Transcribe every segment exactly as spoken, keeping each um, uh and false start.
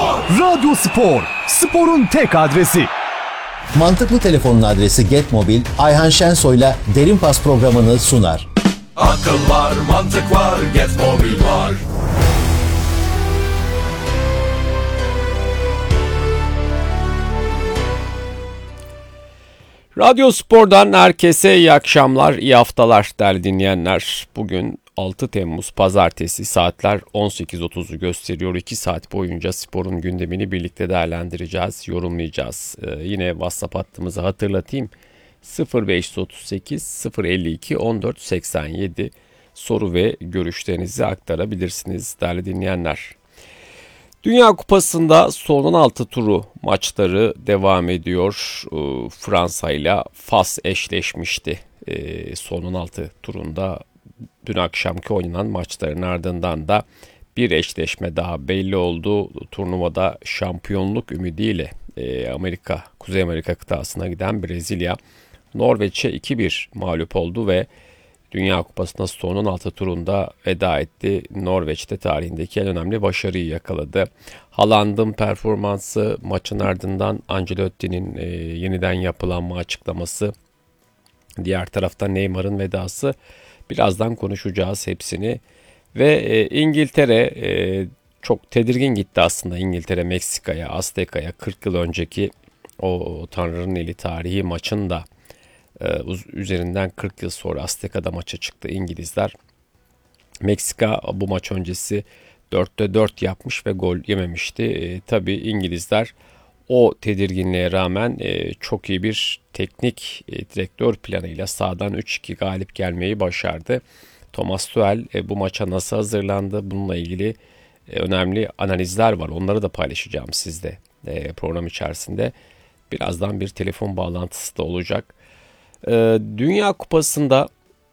Radyo Spor, sporun tek adresi. Mantıklı Telefon'un adresi Getmobil, Ayhan Şensoy'la Derin Pas programını sunar. Akıl var, mantık var, Getmobil var. Radyo Spor'dan herkese iyi akşamlar, iyi haftalar değerli dinleyenler. Bugün altı Temmuz Pazartesi, saatler on sekiz otuzu gösteriyor. iki saat boyunca sporun gündemini birlikte değerlendireceğiz, yorumlayacağız. Ee, yine WhatsApp hattımızı hatırlatayım. sıfır beş otuz sekiz sıfır elli iki on dört seksen yedi soru ve görüşlerinizi aktarabilirsiniz değerli dinleyenler. Dünya Kupası'nda son on altı turu maçları devam ediyor. Ee, Fransa ile Fas eşleşmişti. Ee, son on altı turunda dün akşamki oynanan maçların ardından da bir eşleşme daha belli oldu. Turnuvada şampiyonluk ümidiyle e, Amerika, Kuzey Amerika kıtasına giden Brezilya Norveç'e iki bir mağlup oldu ve Dünya Kupası'nda son on altı turunda veda etti. Norveç'te tarihindeki en önemli başarıyı yakaladı. Haaland'ın performansı, maçın ardından Ancelotti'nin e, yeniden yapılanma açıklaması, diğer tarafta Neymar'ın vedası. Birazdan konuşacağız hepsini. Ve e, İngiltere e, çok tedirgin gitti aslında. İngiltere Meksika'ya, Azteka'ya kırk yıl önceki o Tanrı'nın eli tarihi maçın da e, üzerinden kırk yıl sonra Azteka'da maça çıktı İngilizler. Meksika bu maç öncesi dörtte dört yapmış ve gol yememişti. E, tabii İngilizler o tedirginliğe rağmen e, çok iyi bir teknik e, direktör planıyla sahadan üç iki galip gelmeyi başardı. Thomas Tuchel e, bu maça nasıl hazırlandı? Bununla ilgili e, önemli analizler var. Onları da paylaşacağım sizle e, program içerisinde. Birazdan bir telefon bağlantısı da olacak. E, Dünya Kupası'nda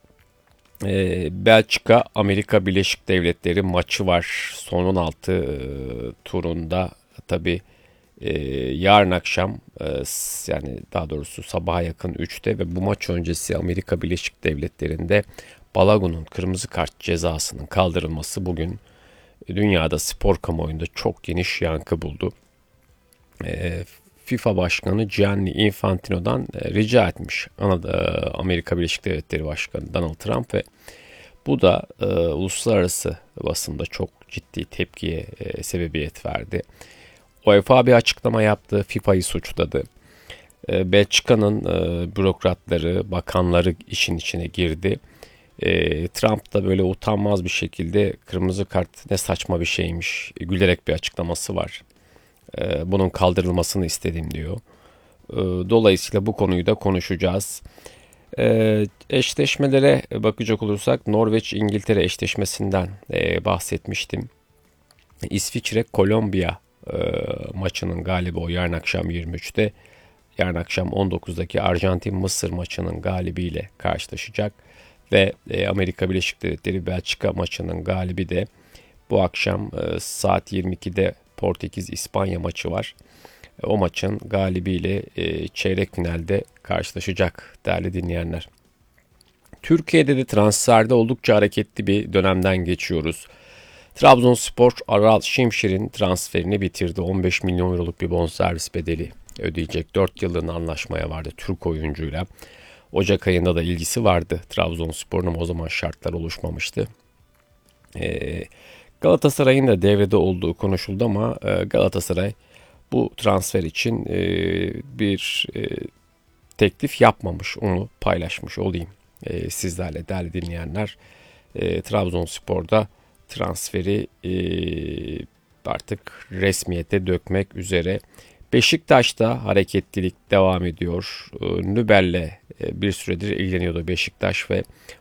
e, Belçika Amerika Birleşik Devletleri maçı var. Son on altı e, turunda tabii. Ee, yarın akşam e, yani daha doğrusu sabaha yakın üçte ve bu maç öncesi Amerika Birleşik Devletleri'nde Balagun'un kırmızı kart cezasının kaldırılması bugün dünyada spor kamuoyunda çok geniş yankı buldu. E, FIFA Başkanı Gianni Infantino'dan e, rica etmiş Amerika Birleşik Devletleri Başkanı Donald Trump ve bu da e, uluslararası basında çok ciddi tepkiye e, sebebiyet verdi. UEFA bir açıklama yaptı, FIFA'yı suçladı. E, Belçika'nın e, bürokratları, bakanları işin içine girdi. E, Trump da böyle utanmaz bir şekilde kırmızı kart ne saçma bir şeymiş, gülerek bir açıklaması var. E, bunun kaldırılmasını istedim diyor. E, dolayısıyla bu konuyu da konuşacağız. E, eşleşmelere bakacak olursak Norveç-İngiltere eşleşmesinden e, bahsetmiştim. İsviçre-Kolombiya E, maçının galibi o yarın akşam yirmi üçte, yarın akşam on dokuzdaki Arjantin-Mısır maçının galibiyle karşılaşacak ve e, Amerika Birleşik Devletleri Belçika maçının galibi de bu akşam e, saat yirmi ikide Portekiz-İspanya maçı var. E, o maçın galibiyle e, çeyrek finalde karşılaşacak değerli dinleyenler. Türkiye'de de transferde oldukça hareketli bir dönemden geçiyoruz. Trabzonspor Aral Şimşir'in transferini bitirdi. on beş milyon euroluk bir bonservis bedeli ödeyecek. dört yıllığına anlaşmaya vardı Türk oyuncuyla. Ocak ayında da ilgisi vardı Trabzonspor'un ama o zaman şartlar oluşmamıştı. Ee, Galatasaray'ın da devrede olduğu konuşuldu ama e, Galatasaray bu transfer için e, bir e, teklif yapmamış. Onu paylaşmış olayım e, sizlerle değerli dinleyenler. E, Trabzonspor'da transferi e, artık resmiyete dökmek üzere. Beşiktaş'ta hareketlilik devam ediyor. E, Nübel'le e, bir süredir ilgileniyordu Beşiktaş ve